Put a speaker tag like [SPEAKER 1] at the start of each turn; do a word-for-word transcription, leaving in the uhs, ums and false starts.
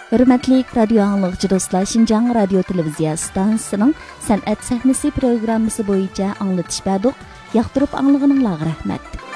[SPEAKER 1] Hürmetli radyo anlıqçı dostlar, Şinjan Radyo Televiziya Stansiyasının Sənət Səhnəsi proqramısı boyunca anlatış berdik. Yaqtırıp anlığınızға rahmet.